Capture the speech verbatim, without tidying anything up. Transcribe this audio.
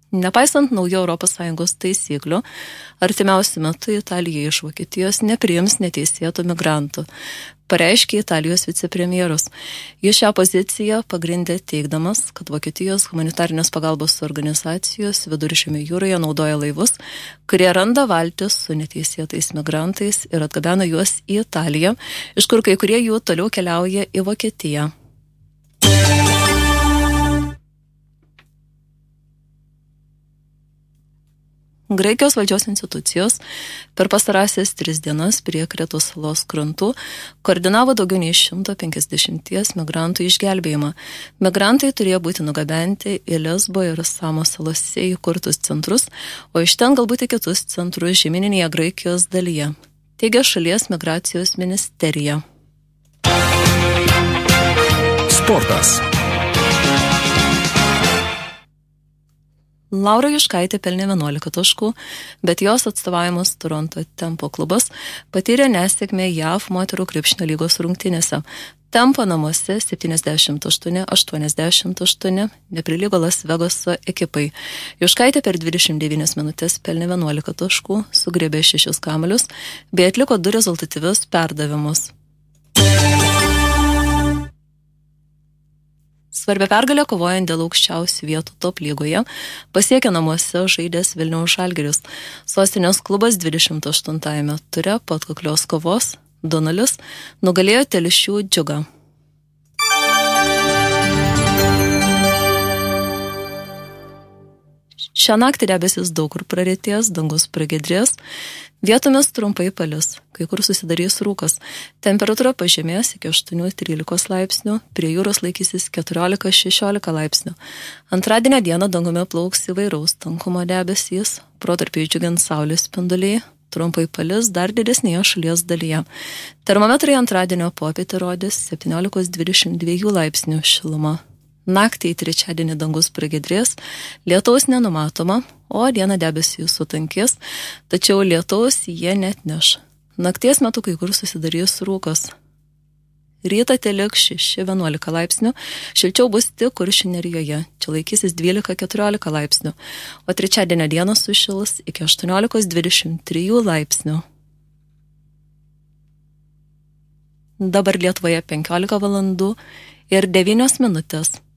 Nepaisant naujų Europos Sąjungos taisyklių, artimiausiu metu Italija iš Vokietijos nepriims neteisėtų migrantų, pareiškė Italijos vicepremjeras. Jis šią poziciją pagrindė teigdamas, kad Vokietijos humanitarinės pagalbos organizacijos Viduržemio jūroje naudoja laivus, kurie randa valtis su neteisėtais migrantais ir atgabena juos į Italiją, iš kur kai kurie jų toliau keliauja į Vokietiją. Graikijos valdžios institucijos per pastarąsias tris dienas prie Kretos salos krantų koordinavo daugiau nei šimto penkiasdešimties migrantų išgelbėjimą. Migrantai turėjo būti nugabenti į Lesbo ir Samos salose įkurtus centrus, o iš ten galbūt į kitus centrus žemyninėje Graikijos dalyje, teigia šalies migracijos ministerija. Sportas. Laura Juškaitė pelnė vienuolika taškų, bet jos atstovavimas Toronto Tempo klubas patyrė nesėkmę J A V moterų krepšinio lygos rungtynėse. Tempo namuose septyniasdešimt aštuoni aštuoniasdešimt aštuoni neprilygo Las Vegaso ekipai. Juškaitė per dvidešimt devynias minutės pelnė vienuolika taškų, sugriebė šešis kamuolius, bei atliko du rezultatyvius perdavimus. Svarbia pergalė kovojant dėl aukščiausių vietų top lygoje pasiekė namuose žaidęs Vilniaus Žalgiris. Sostinės klubas dvidešimt aštuntajame ture po atkaklios kovos du nulis nugalėjo Telšių Džiugą. Šią naktį debesis daug kur praretės, dangus pragiedrės, vietomis trumpai palis, kai kur susidarys rūkas. Temperatūra pažemės iki aštuonių trylikos laipsnių, prie jūros laikysis keturiolika šešiolika laipsnių. Antradienio dieną dangumi plauks įvairaus tankumo debesys, protarpiais džiugins saulės spinduliai, trumpai palis dar didesnėje šalies dalyje. Termometrai antradienio popietę rodys septyniolika dvidešimt dviejų laipsnių šilumą. Naktį į trečiadienį dangus pragiedrės, lietaus nenumatoma, o dieną debesys sutankės, tačiau lietaus jie netneš. Nakties metu kai kur susidarys rūkas. Rytą teliks šeši vienuolika laipsnių, šilčiau bus tik Kuršių nerijoje, čia laikysis dvylika keturiolika laipsnių, o trečiadienio dieną sušils iki aštuoniolika dvidešimt trijų laipsnių. Dabar Lietuvoje penkiolika valandų ir devynios minutės.